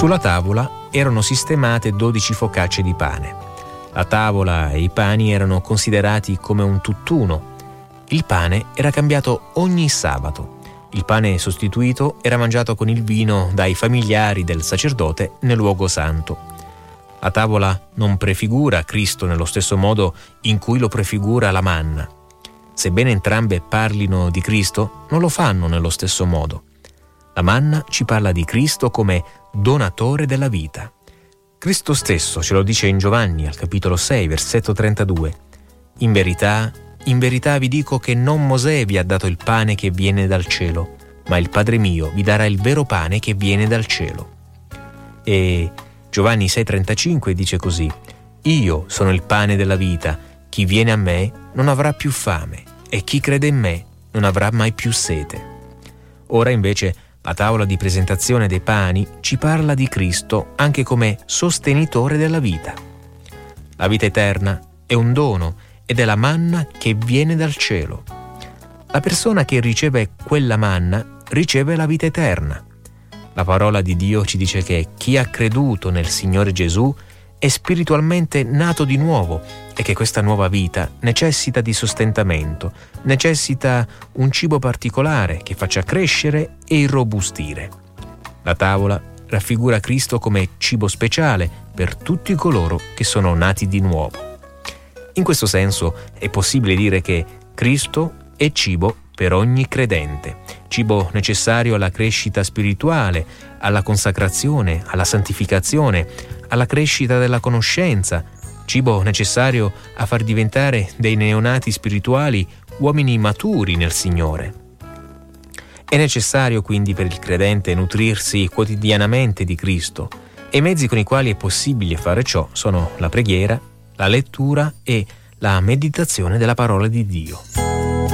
Sulla tavola erano sistemate 12 focacce di pane. La tavola e i pani erano considerati come un tutt'uno. Il pane era cambiato ogni sabato. Il pane sostituito era mangiato con il vino dai familiari del sacerdote nel luogo santo. La tavola non prefigura Cristo nello stesso modo in cui lo prefigura la manna. Sebbene entrambe parlino di Cristo, non lo fanno nello stesso modo. La manna ci parla di Cristo come donatore della vita. Cristo stesso ce lo dice in Giovanni, al capitolo 6, versetto 32. In verità vi dico che non Mosè vi ha dato il pane che viene dal cielo, ma il Padre mio vi darà il vero pane che viene dal cielo. E Giovanni 6,35 dice così: Io sono il pane della vita, chi viene a me non avrà più fame, e chi crede in me non avrà mai più sete. Ora invece la tavola di presentazione dei pani ci parla di Cristo anche come sostenitore della vita. La vita eterna è un dono ed è la manna che viene dal cielo. La persona che riceve quella manna riceve la vita eterna. La parola di Dio ci dice che chi ha creduto nel Signore Gesù è spiritualmente nato di nuovo e che questa nuova vita necessita di sostentamento, necessita un cibo particolare che faccia crescere e irrobustire. La tavola raffigura Cristo come cibo speciale per tutti coloro che sono nati di nuovo. In questo senso è possibile dire che Cristo è cibo per ogni credente, cibo necessario alla crescita spirituale, alla consacrazione, alla santificazione, alla crescita della conoscenza, cibo necessario a far diventare dei neonati spirituali uomini maturi nel Signore. È necessario quindi per il credente nutrirsi quotidianamente di Cristo, e i mezzi con i quali è possibile fare ciò sono la preghiera, la lettura e la meditazione della parola di Dio.